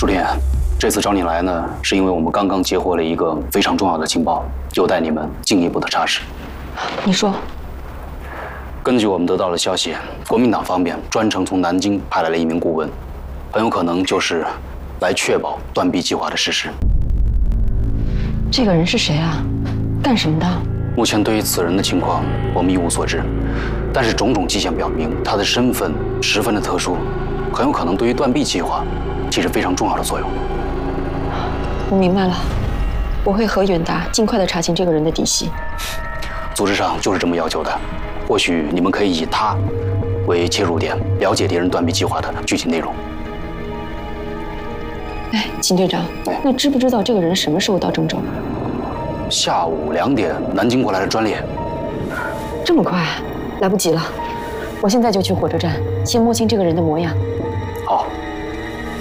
舒婷，这次找你来呢，是因为我们刚刚截获了一个非常重要的情报，有待你们进一步的查实。 你说， 根据我们得到的消息，国民党方面专程从南京派来了一名顾问，很有可能就是来确保断臂计划的实施。 这个人是谁啊？干什么的？ 目前对于此人的情况，我们一无所知，但是种种迹象表明，他的身份十分的特殊，很有可能对于断臂计划起着非常重要的作用。 我明白了，我会和远达尽快的查清这个人的底细。 组织上就是这么要求的，或许你们可以以他为切入点，了解敌人断臂计划的具体内容。 哎，秦队长，那知不知道这个人什么时候到郑州？ 下午2点，南京过来的专列。 这么快？来不及了，我现在就去火车站，先摸清这个人的模样。